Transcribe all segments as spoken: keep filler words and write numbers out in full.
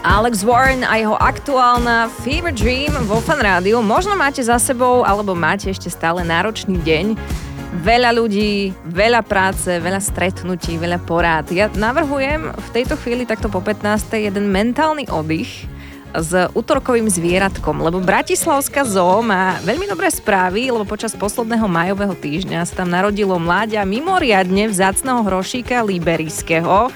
Alex Warren a jeho aktuálna Fever Dream vo Fan Rádiu. Možno máte za sebou, alebo máte ešte stále náročný deň. Veľa ľudí, veľa práce, veľa stretnutí, veľa porád. Ja navrhujem v tejto chvíli takto po pätnástej jeden mentálny oddych s útorkovým zvieratkom, lebo Bratislavská zoo má veľmi dobré správy, lebo počas posledného majového týždňa sa tam narodilo mláďa mimoriadne vzácneho hrošíka liberijského.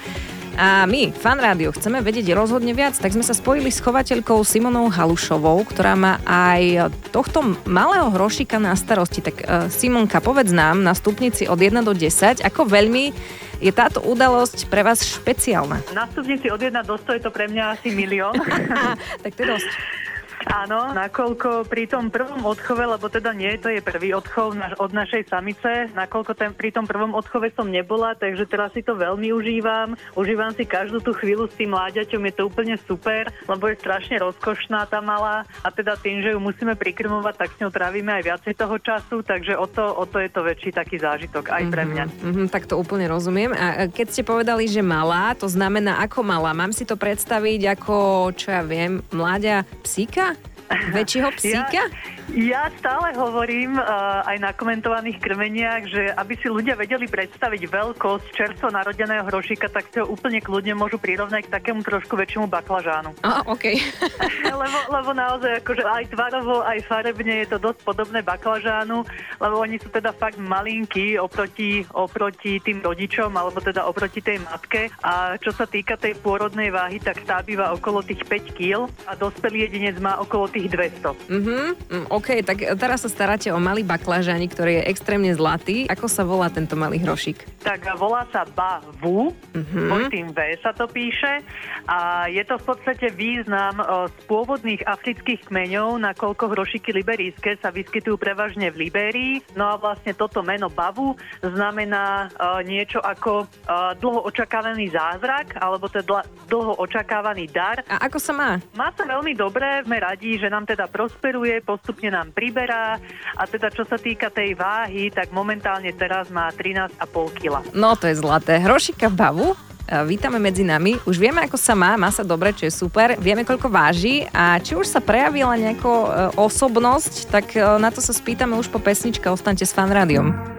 A my, Fan Rádio, chceme vedieť rozhodne viac, tak sme sa spojili s chovateľkou Simonou Halušovou, ktorá má aj tohto malého hrošíka na starosti. Tak Simonka, povedz nám na stupnici od jeden do desať, ako veľmi je táto udalosť pre vás špeciálna? Na stupnici od jeden do sto je to pre mňa asi milión. Tak to je dosť. Áno, nakoľko pri tom prvom odchove, lebo teda nie, to je prvý odchov na, od našej samice, nakoľko ten, pri tom prvom odchove som nebola, takže teraz si to veľmi užívam. Užívam si každú tú chvíľu s tým mláďaťom, je to úplne super, lebo je strašne rozkošná tá malá a teda tým, že ju musíme prikrmovať, tak s ňou trávime aj viacej toho času, takže o to, o to je to väčší taký zážitok aj pre mňa. Mm-hmm, mm-hmm, tak to úplne rozumiem. A keď ste povedali, že malá, to znamená ako malá? Mám si to predstaviť ako, čo ja viem, mláďa psíka? Väčšieho psíka? Ja, ja stále hovorím uh, aj na komentovaných krmeniach, že aby si ľudia vedeli predstaviť veľkosť čerstvo narodeného hrošíka, tak si ho úplne kľudne môžu prirovnať k takému trošku väčšiemu baklažánu. Aha, okej. Okay. lebo, lebo naozaj akože aj tvarovo, aj farebne je to dosť podobné baklažánu, lebo oni sú teda fakt malinkí oproti, oproti tým rodičom, alebo teda oproti tej matke. A čo sa týka tej pôrodnej váhy, tak tá býva okolo tých päť kíl a dospelý jedinec má okolo tých dvesto. Mhm, OK, tak teraz sa staráte o malý baklažánik, ktorý je extrémne zlatý. Ako sa volá tento malý hrošík? Tak volá sa Bavu, uh-huh. tým V sa to píše a je to v podstate význam z pôvodných afrických kmeňov, nakoľko hrošíky liberijské sa vyskytujú prevažne v Libérii. No a vlastne toto meno Bavu znamená uh, niečo ako uh, dlho očakávaný zázrak, alebo teda dlho očakávaný dar. A ako sa má? Má sa veľmi dobre, sme radi, že nám teda prosperuje, postupne nám priberá a teda čo sa týka tej váhy, tak momentálne teraz má trinásť a pol kila. No to je zlaté. Hrošíka Bavu, vítame medzi nami. Už vieme, ako sa má, má sa dobre, čo je super. Vieme, koľko váži a či už sa prejavila nejaká osobnosť, tak na to sa spýtame už po pesničke. Ostaňte s Fan Rádiom.